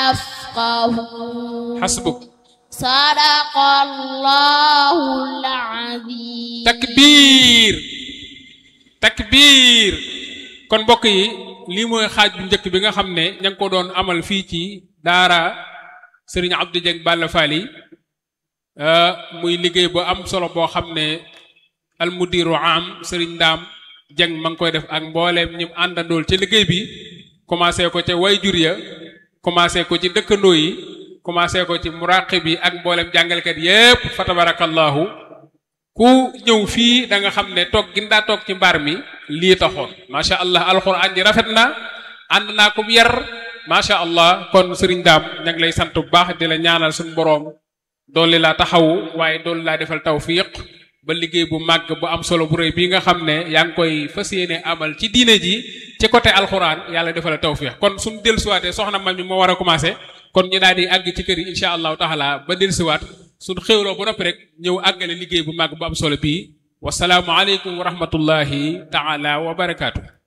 يفقهون حسبك صدق الله العظيم takbiir takbiir kon mbokk yi lii mooy xaaj bu njëkk bi nga xam ne ña ngi ko doon amal fii ci daara Serigne Abdou Dieng Balla Fally muy liggéey bu am solo boo xam ne almudiru am Serigne Ndam Dieng ma ngi koy def ak mbooleem ñi àndandool ci liggéey bi commencé ko ca wayjur ya commencé ko ci dëkkandoo yi commencé ko ci muraqib yi ak mbooleem jàngalekat yépp fa tabarakallahu ku ñëw fii da nga xam ne toog gin daa toog ci mbaar mi lii taxoon macha allah alxuraan ji rafet na ànd naa ko yar macha allah kon Serigne Ndam ña ngi lay sant bu baax di la ñaanal suñu boroom dolli laa taxawu waaye dolli laa defal tawfiq ba liggéey bu màgg bu am solo bu rëy bii nga xam ne yaa ngi koy fas yéene amal ci diine ji ci côté alxuraan yàlla defal la tawfiq kon suñu dellusiwaatee soxna mam mi moo war a commencé kon ñu daal di àgg ci kër yi incha allahu taala ba dellusiwaat suñu xéwloo ba noppi rek ñëw àggale liggéey bu màgg bu am solo bii wasalaamu aleykum wa rahmatullahi taala wa barakaatu.